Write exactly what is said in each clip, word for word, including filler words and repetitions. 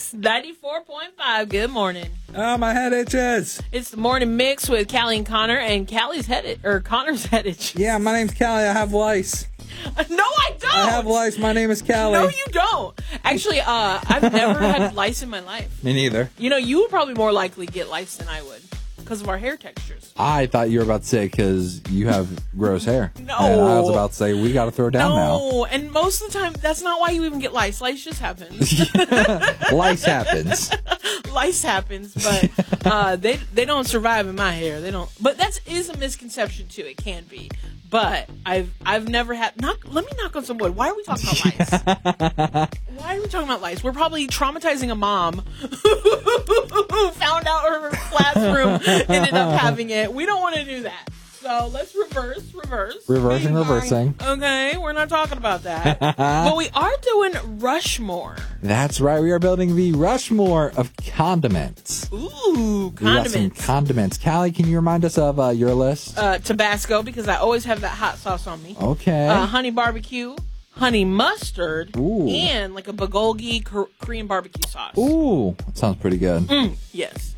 Mix ninety-four point five. Good morning. Oh, my head itches. It's the Morning Mix with Callie and Connor, and Callie's head or Connor's head itches. Yeah, my name's Callie. I have lice. No, I don't. I have lice. My name is Callie. No, you don't. Actually, uh, I've never had lice in my life. Me neither. You know, you would probably more likely get lice than I would because of our hair textures. I thought you were about to say because you have gross hair. No. And I was about to say we got to throw it down No, and most of the time, that's not why you even get lice. Lice just happens. now. Lice happens. Lice happens, but uh, they they don't survive in my hair. They don't. But that is a misconception too. It can be. But I've I've never had. Knock, let me knock on some wood. Why are we talking about lice? Why are we talking about lice? We're probably traumatizing a mom who found out her classroom ended up having it. We don't want to do that. So let's reverse, reverse. Reversing, reversing. Okay, we're not talking about that. But we are doing Rushmore. That's right. We are building the Rushmore of condiments. Ooh, We got some condiments. condiments. Callie, can you remind us of uh, your list? Uh, Tabasco, because I always have that hot sauce on me. Okay. Uh, honey barbecue, honey mustard, Ooh. and like a bulgogi Kor- Korean barbecue sauce. Ooh, that sounds pretty good. Mm, yes.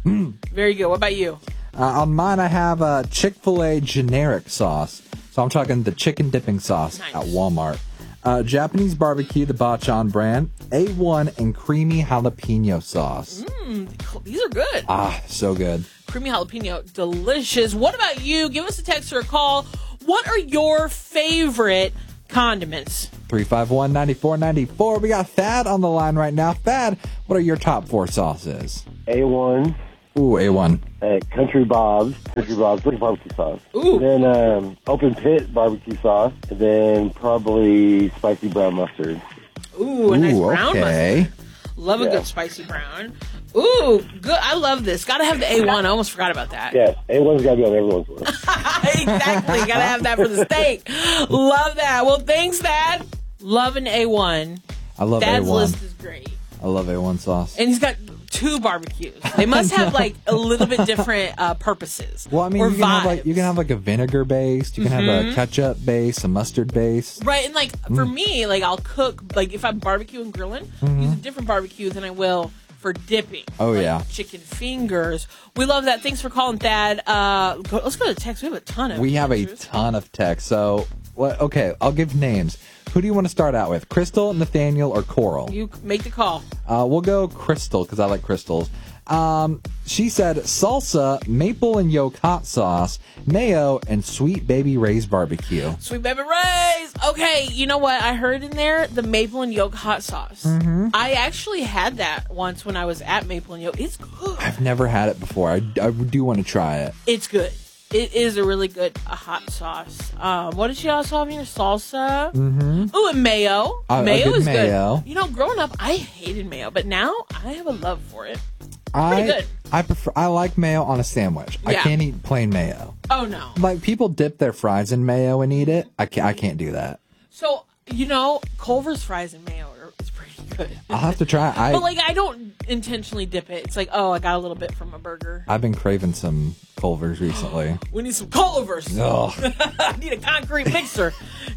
Very good. What about you? Uh, on mine, I have a Chick-fil-A generic sauce. So I'm talking the chicken dipping sauce Nice. at Walmart. Uh, Japanese barbecue, the Bachan brand. A one and creamy jalapeno sauce. Mm, these are good. Ah, so good. Creamy jalapeno, delicious. What about you? Give us a text or a call. What are your favorite condiments? three five one, nine four nine four. We got Thad on the line right now. Thad, what are your top four sauces? A one, Ooh, A one. uh, Country Bob's, Country Bob's barbecue sauce. Ooh. And then um, Open Pit barbecue sauce. And then probably spicy brown mustard. Ooh, a nice Ooh, brown okay. mustard. Love a Yeah. good spicy brown. Ooh, good. I love this. Gotta have the A one. I almost forgot about that. Yeah, A one's got to be on everyone's list. Exactly. Gotta have that for the steak. Love that. Well, thanks, Thad. Love an A one. I love Thad's A one. list is great. I love A one sauce. And he's got two barbecues. They must have like a little bit different uh, purposes. Well, I mean, or you can have like vibes. you can have like a vinegar based, you can have Mm-hmm. a ketchup base, a mustard base. Right, and like for me, like I'll cook like if I'm barbecuing and grilling, use a different barbecue than I will for dipping. Mm-hmm. Oh, Like yeah. chicken fingers. We love that. Thanks for calling, Thad. Uh, go, let's go to text. We have a ton of. We have a answers. ton of text. So, well, okay, I'll give names. Who do you want to start out with? Crystal, Nathaniel, or Coral? You make the call. Uh, we'll go Crystal because I like crystals. Um, she said salsa, maple and yolk hot sauce, mayo, and sweet baby Ray's barbecue. Sweet Baby Ray's. Okay, you know what? I heard in there the maple and yolk hot sauce. Mm-hmm. I actually had that once when I was at Maple and Yolk. It's good. I've never had it before. I, I do want to try it. It's good. It is a really good uh, hot sauce. Um, what did she also have here? Salsa. Mm-hmm. Ooh, and mayo. Uh, a mayo good is mayo. good. You know, growing up, I hated mayo, but now I have a love for it. I good. I prefer. I like mayo on a sandwich. I Yeah. can't eat plain mayo. Oh no. Like people dip their fries in mayo and eat it. I can't. I can't do that. So you know, Culver's fries and mayo are is pretty good. I'll have to try. I But like, I don't intentionally dip it. It's like, oh, I got a little bit from a burger. I've been craving some Culver's recently. We need some Culver's. Ugh. I need a concrete mixer.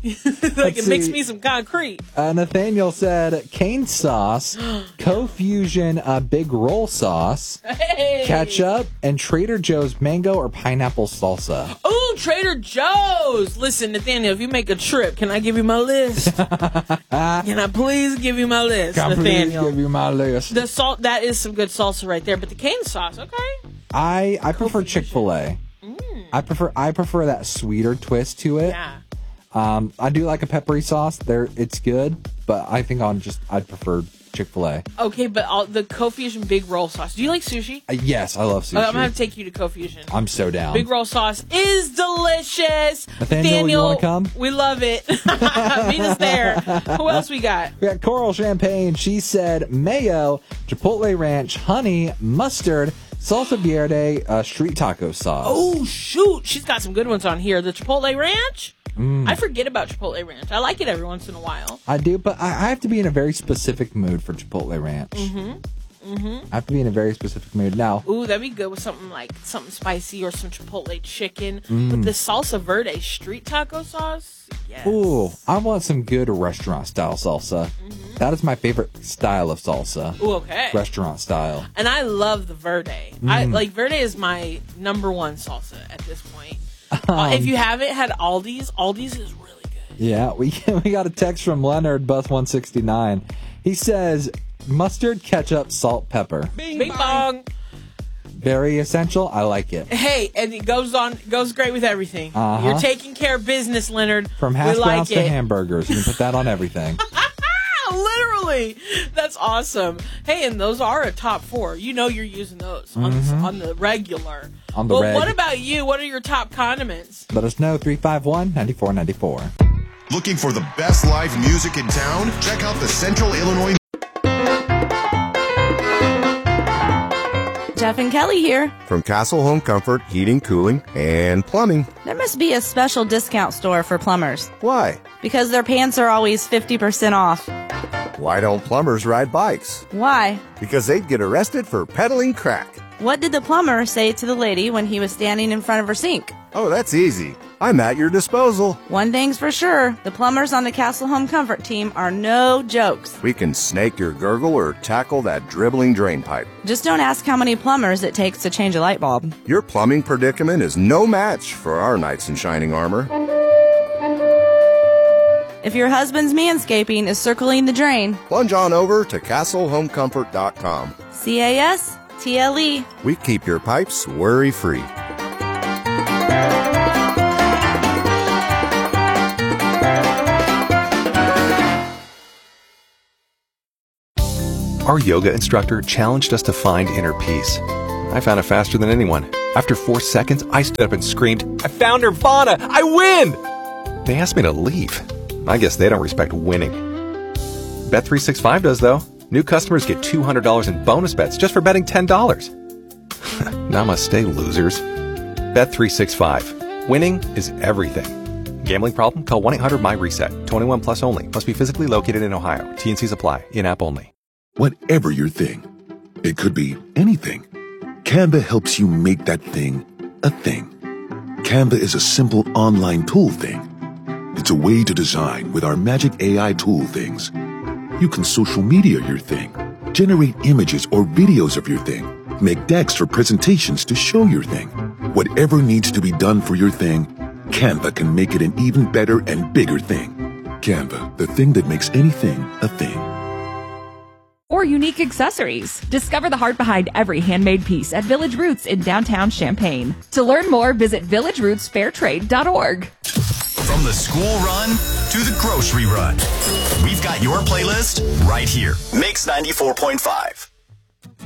Like, it mix see. me some concrete. Uh, Nathaniel said cane sauce, co-fusion uh, big roll sauce, Hey. ketchup, and Trader Joe's mango or pineapple salsa. Ooh, Trader Joe's. Listen, Nathaniel, if you make a trip, can I give you my list? Can I please give you my list, Can I please Nathaniel? give you my list? The salt, that is some good salsa right there. But the cane sauce, okay. I I prefer Chick-fil-A. I prefer I prefer that sweeter twist to it. Yeah. Um, I do like a peppery sauce. There, it's good, but I think on just I'd prefer Chick-fil-A. Okay, but all, the Cofusion Big Roll Sauce. Do you like sushi? Uh, yes, I love sushi. Uh, I'm going to have to take you to Cofusion. I'm so down. Big Roll Sauce is delicious. Nathaniel, you wanna come? We love it. Meet us there. Who else we got? We got Coral Champagne. She said mayo, Chipotle Ranch, honey, mustard, salsa verde, uh, street taco sauce. Oh, shoot. She's got some good ones on here. The Chipotle Ranch? Mm. I forget about Chipotle Ranch. I like it every once in a while. I do, but I, I have to be in a very specific mood for Chipotle Ranch. Mm-hmm. Mm-hmm. I have to be in a very specific mood. Now, ooh, that'd be good with something like something spicy or some Chipotle chicken Mm. with the salsa verde street taco sauce. Yes. ooh, I want some good restaurant style salsa. Mm-hmm. That is my favorite style of salsa. Ooh, okay. Restaurant style. And I love the verde. I like verde is my number one salsa at this point. uh, if you haven't had Aldi's, Aldi's is really good. Yeah, we we got a text from Leonard Bus one sixty-nine. He says mustard, ketchup, salt, pepper. Bing, Bing bong. Very essential. I like it. Hey, and it goes on, goes great with everything. Uh-huh. You're taking care of business, Leonard. From hash we browns like to it. hamburgers, you can put that on everything. Literally, that's awesome. Hey, and those are a top four. You know you're using those on Mm-hmm. the, on the regular. On the well, reg. what about you? What are your top condiments? Let us know. three five one, nine four nine four. Looking for the best live music in town? Check out the Central Illinois. Jeff and Kelly here. From Castle Home Comfort, Heating, Cooling, and Plumbing. There must be a special discount store for plumbers Why? because their pants are always fifty percent off. Why don't plumbers ride bikes? Why? Because they'd get arrested for peddling crack. What did the plumber say to the lady when he was standing in front of her sink? Oh, that's easy. I'm at your disposal. One thing's for sure, the plumbers on the Castle Home Comfort team are no jokes. We can snake your gurgle or tackle that dribbling drain pipe. Just don't ask how many plumbers it takes to change a light bulb. Your plumbing predicament is no match for our knights in shining armor. If your husband's manscaping is circling the drain, Plunge on over to castle home comfort dot com. C A S T L E. We keep your pipes worry-free. Our yoga instructor challenged us to find inner peace. I found it faster than anyone. After four seconds, I stood up and screamed, "I found Nirvana! I win!" They asked me to leave. I guess they don't respect winning. Bet three sixty-five does, though. New customers get two hundred dollars in bonus bets just for betting ten dollars. Namaste, losers. Bet three sixty-five. Winning is everything. Gambling problem? Call one eight hundred my reset. twenty-one plus only. Must be physically located in Ohio. T and Cs apply. In-app only. Whatever your thing, it could be anything. Canva helps you make that thing a thing. Canva is a simple online tool thing. It's a way to design with our magic A I tool things. You can social media your thing, generate images or videos of your thing, make decks or presentations to show your thing. Whatever needs to be done for your thing, Canva can make it an even better and bigger thing. Canva, the thing that makes anything a thing. Or unique accessories. Discover the heart behind every handmade piece at Village Roots in downtown Champaign. To learn more, visit village roots fair trade dot org. From the school run to the grocery run, we've got your playlist right here. Mix ninety-four point five.